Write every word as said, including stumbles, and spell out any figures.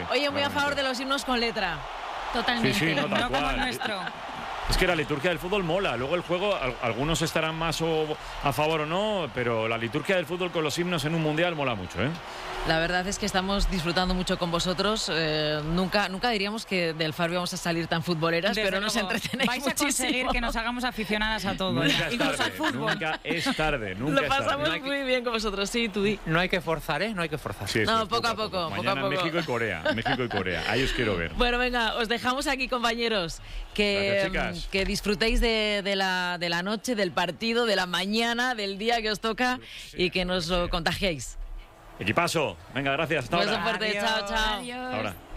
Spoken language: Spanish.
Oye, muy claramente. a favor de los himnos con letra. Totalmente. Sí, sí, no, tal no como cual. el nuestro. Es que la liturgia del fútbol mola. Luego el juego, al- algunos estarán más o a favor o no, pero la liturgia del fútbol con los himnos en un mundial mola mucho, ¿eh? La verdad es que estamos disfrutando mucho con vosotros. Eh, nunca, nunca diríamos que del Faro íbamos a salir tan futboleras, Desde pero nos luego, entretenéis vais a conseguir muchísimo. que nos hagamos aficionadas a todo, Nunca ya, es incluso tarde, al fútbol. nunca es tarde, nunca Lo es tarde. pasamos No hay que- muy bien con vosotros, sí, tú di. No hay que forzar, ¿eh? No hay que forzar. Sí, eso No, es, poco a poco, poco a Mañana poco. México y Corea, México y Corea. Ahí os quiero ver. Bueno, venga, os dejamos aquí, compañeros. Que, Gracias, chicas. que disfrutéis de, de, la, de la noche, del partido, de la mañana, del día que os toca y que nos lo contagiéis. Equipazo. Venga, gracias. Hasta Un beso ahora. fuerte, chao, chao. Adiós. Hasta ahora.